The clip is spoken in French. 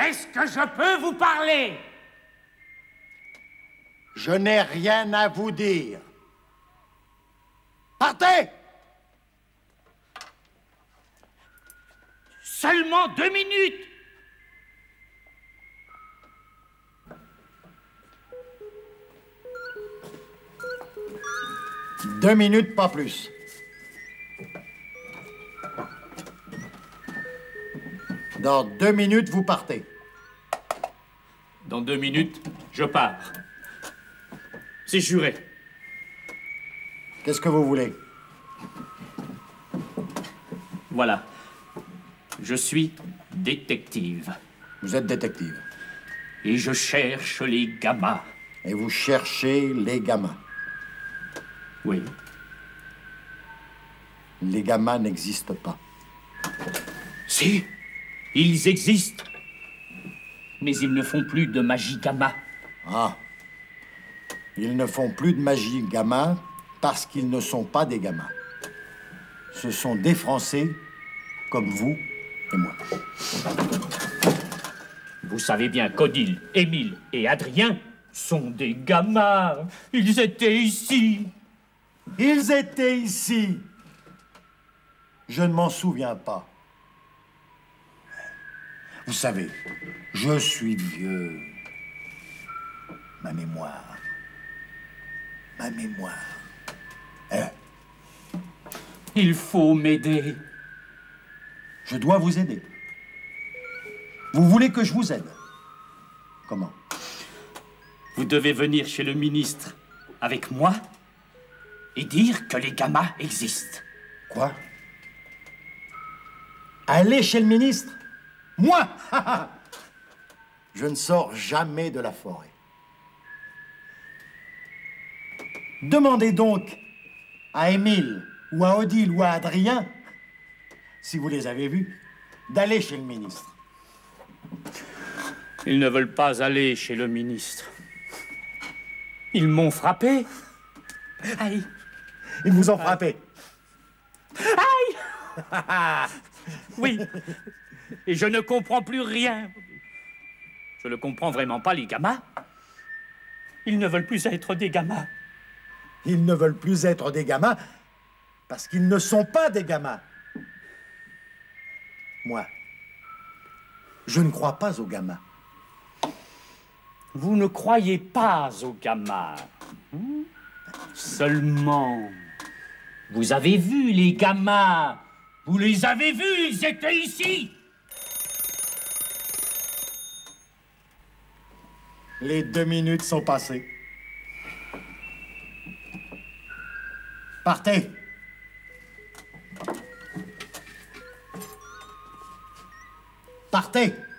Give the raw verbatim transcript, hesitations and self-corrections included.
Est-ce que je peux vous parler? Je n'ai rien à vous dire. Partez! Seulement deux minutes. Deux minutes, pas plus. Dans deux minutes, vous partez. Dans deux minutes, je pars. C'est juré. Qu'est-ce que vous voulez? Voilà. Je suis détective. Vous êtes détective. Et je cherche les gamins. Et vous cherchez les gamins. Oui. Les gamins n'existent pas. Si, ils existent. Mais ils ne font plus de magie gamma. Ah. Ils ne font plus de magie gamma parce qu'ils ne sont pas des gamins. Ce sont des Français comme vous et moi. Vous savez bien qu'Odile, Émile et Adrien sont des gamins. Ils étaient ici. Ils étaient ici. Je ne m'en souviens pas. Vous savez, je suis vieux. Ma mémoire. Ma mémoire. Hein? Il faut m'aider. Je dois vous aider. Vous voulez que je vous aide? Comment? Vous devez venir chez le ministre avec moi et dire que les gamins existent. Quoi? Aller chez le ministre? Moi? Je ne sors jamais de la forêt. Demandez donc à Émile, ou à Odile, ou à Adrien, si vous les avez vus, d'aller chez le ministre. Ils ne veulent pas aller chez le ministre. Ils m'ont frappé. Aïe. Ils vous ont frappé. Aïe. Oui. Et je ne comprends plus rien. Je ne comprends vraiment pas les gamins. Ils ne veulent plus être des gamins. Ils ne veulent plus être des gamins parce qu'ils ne sont pas des gamins. Moi, je ne crois pas aux gamins. Vous ne croyez pas aux gamins. Hein? Seulement, vous avez vu les gamins. Vous les avez vus, ils étaient ici. Les deux minutes sont passées. Partez. Partez.